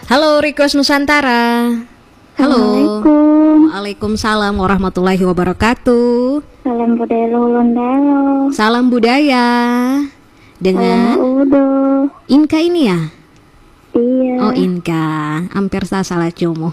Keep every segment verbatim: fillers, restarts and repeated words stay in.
Halo, Request Nusantara. Halo. Assalamualaikum. Waalaikumsalam warahmatullahi wabarakatuh. Salam budaya Lulundalo. Salam budaya. Dengan Udo. Inka ini ya? Iya. Oh, Inka. Hampir saya salah cumu.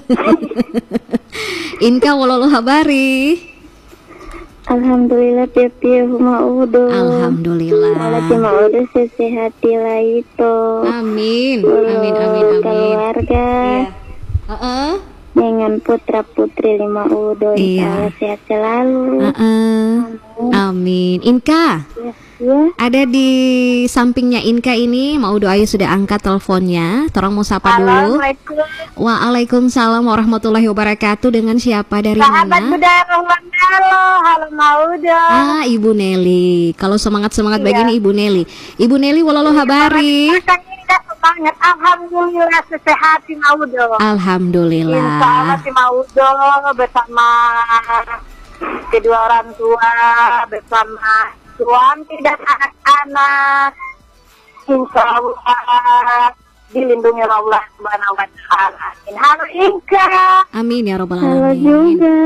Inka walolo habari. Alhamdulillah pia-pia huma Udo. Alhamdulillah. Kalau cuma Udo sesehati lah itu. Amin. Amin amin amin. Keluarga. Iya. Uh-uh. Dengan putra putri lima Udo. Iya. Insya Allah sehat selalu. Uh-uh. Amin. Inka. Ya, ya. Ada di sampingnya Inka ini, mau doain sudah angkat teleponnya. Torang mau sapa dulu. Assalamualaikum. Waalaikumsalam warahmatullahi wabarakatuh. Dengan siapa dari Sahabat mana? budaya Lulundalo. Halo Maudo. Ah, Ibu Nelly. Kalau semangat-semangat Iya. begini Ibu Nelly. Ibu Nelly walalo habari. Semangat, alhamdulillah sesehati Maudo. Insya Alhamdulillah. Allah si Maudo bersama kedua orang tua, bersama suami dan anak-anak. Insya Allah dilindungi oleh Allah Subhanahu wa Ta'ala. Halo Inka. Amin ya robbal Halo alamin. juga.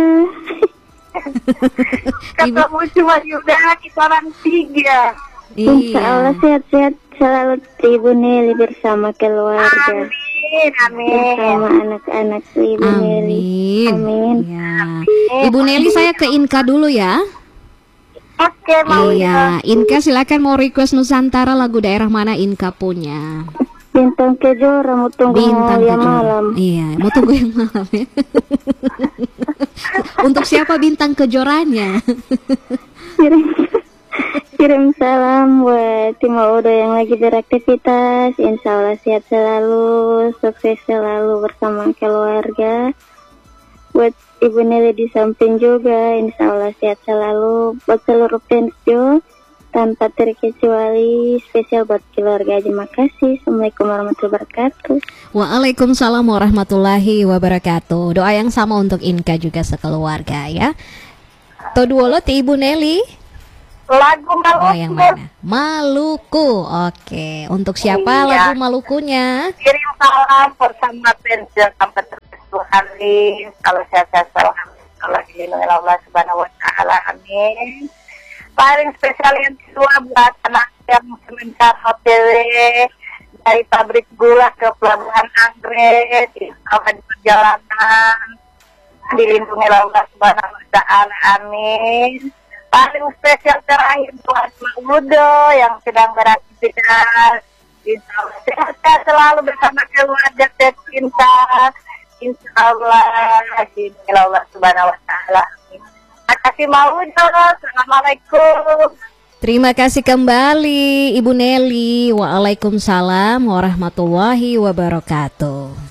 Ibu, Ketemu cuma juga kita orang tiga. Insya Allah iya. sehat-sehat selalu Ibu Nelly bersama keluarga. Amin, amin. Bersama anak-anak Ibu Nelly. Amin. Amin. Ya. Ibu Nelly, saya ke Inka dulu ya. Oke, mau Iya, Inka silakan mau request Nusantara, lagu daerah mana Inka punya? Bintang Kejora mau tunggu Bintang yang Kejora. malam. Iya, mau tunggu yang malam ya. Untuk siapa Bintang Kejoranya? Kirim, kirim salam buat tim Maudo yang lagi beraktivitas. Insya Allah sehat selalu, sukses selalu bersama keluarga. Buat Ibu Nelly di samping juga, insya Allah sehat selalu. Buat seluruh fans Jo, tanpa terkecuali, spesial buat keluarga. Terima kasih. Assalamualaikum warahmatullahi wabarakatuh. Waalaikumsalam warahmatullahi wabarakatuh. Doa yang sama untuk Inka juga sekeluarga ya. Toduolo ti Ibu Nelly. lagu Maluku. Oh, yang mana? Maluku. Oke, untuk siapa Iya. lagu Malukunya? Kirim salam bersama pensiun sampai terus hari. Kalau saya saya salam, kalau dilindungi Allah Subhanahu Wa Taala, amin. Paling spesial yang kedua buat anak yang semenjak H P W dari pabrik gula ke pelabuhan Anggrek, kalau di perjalanan dilindungi Allah Subhanahu Wa Taala, amin. Paling spesial terakhir buat Maudo yang sedang beraktivitas. Insya Allah sehat selalu bersama keluarga tercinta. Insya Allah dilindungi Allah Subhanahu Wa Taala. Terima kasih Maudo. Assalamualaikum. Terima kasih kembali Ibu Nelly. Waalaikumsalam warahmatullahi wabarakatuh.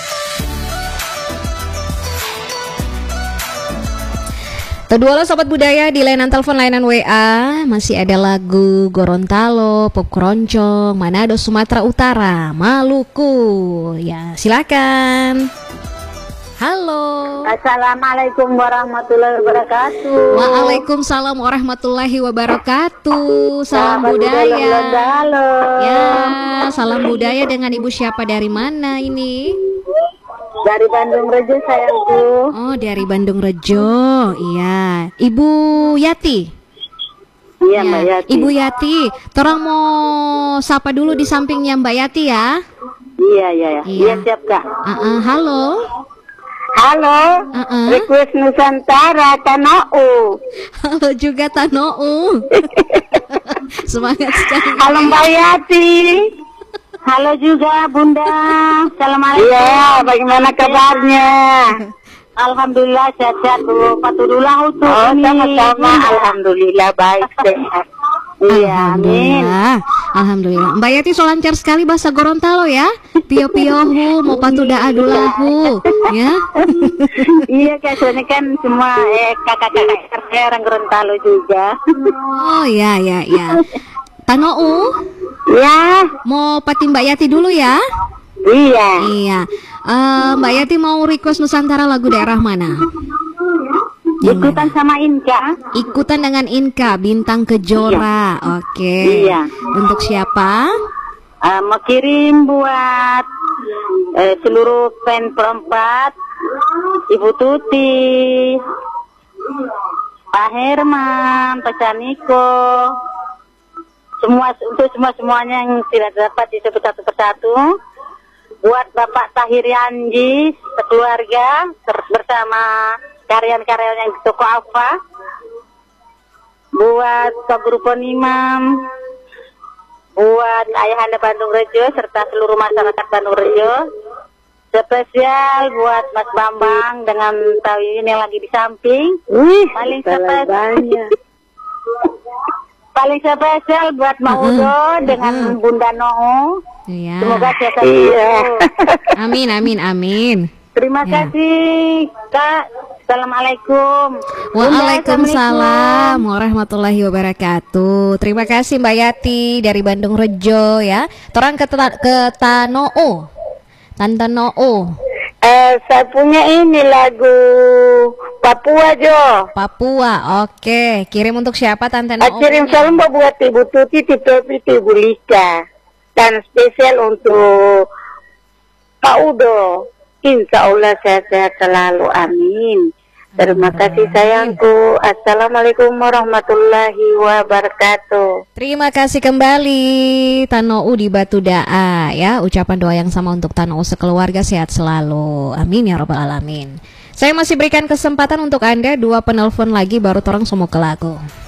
Kedua sobat budaya di layanan telepon layanan W A masih ada lagu Gorontalo, Pop Keroncong, Manado, Sumatera Utara, Maluku. Ya, silakan. Halo. Assalamualaikum warahmatullahi wabarakatuh. Waalaikumsalam warahmatullahi wabarakatuh. Salam budaya. Halo. Ya, salam budaya dengan Ibu siapa dari mana ini? Dari Bandung Rejo sayangku. Oh, dari Bandung Rejo. Iya. Ibu Yati. Iya Ya, Mbak Yati. Ibu Yati, torang mau sapa dulu di sampingnya Mbak Yati ya. Iya iya iya. Iya. Iya siap Kak. Uh -uh, halo. Halo. Uh-uh. Request Nusantara Tanau. Halo juga Tanou. Semangat sekali. Halo Mbak Yati. Halo juga Bunda. Assalamualaikum. Iya, bagaimana kabarnya? Alhamdulillah sehat-sehat Bu. Patudulah untuk oh, sama-sama. Alhamdulillah baik sehat. Iya, amin. Alhamdulillah. Alhamdulillah. Mbak Yati so lancar sekali bahasa Gorontalo ya. Pio-piohu, mau patuda adulahu. Ya. Iya, Kak, soalnya kan semua eh, kakak-kakak saya orang Gorontalo juga. Oh, ya ya ya. Tanou, Ya, mau pati Mbak Yati dulu ya. iya. Iya. Eh, Mbak Yati mau request Nusantara lagu daerah mana? Ikutan sama Inka. Ikutan dengan Inka, Bintang Kejora. Oke. Iya. Untuk siapa? Uh, mau kirim buat eh, seluruh fan perempat, Ibu Tuti, Pak Herman, Pak Caniko, semua untuk semua semuanya yang tidak dapat disebut satu persatu. Buat Bapak Tahir Yanji sekeluarga bersama karyawan-karyawan yang di toko Alfa. Buat Pak Guru Ponimam, buat Ayahanda Bandung Rejo serta seluruh masyarakat Bandung Rejo. Spesial buat Mas Bambang dengan Tawi ini yang lagi di samping. Wih, paling spesial banyak. Paling spesial buat Maudo uh-huh. dengan uh-huh. Bunda Noo. Iya. Semoga sehat iya. Amin, amin, amin. Terima ya. kasih, Kak. Assalamualaikum. Waalaikumsalam warahmatullahi wabarakatuh. Terima kasih Mbak Yati dari Bandung Rejo ya. Torang ke, ke Tanoo. Tante Noo. Eh, saya punya ini lagu Papua Jo. Papua, oke. Kirim untuk siapa Tante Noo? Kirim salam buat Ibu Tuti, Titopi, Ibu Lika. Dan spesial untuk Pak Udo. Insya Allah sehat-sehat selalu, amin. Terima kasih sayangku. Assalamualaikum warahmatullahi wabarakatuh. Terima kasih kembali Tanou di Batu Daa ya. Ucapan doa yang sama untuk Tanou sekeluarga, sehat selalu, amin ya rabbal alamin. Saya masih berikan kesempatan untuk Anda dua penelpon lagi baru torang semua ke lagu.